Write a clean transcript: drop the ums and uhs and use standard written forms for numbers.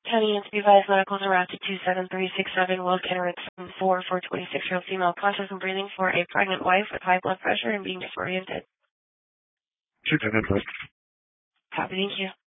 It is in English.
County and advised medicals are routed to 7367 Will Kennard 74 for 26-year-old female conscious and breathing for a pregnant wife with high blood pressure and being disoriented. Shoot that in, please. Copy, thank you.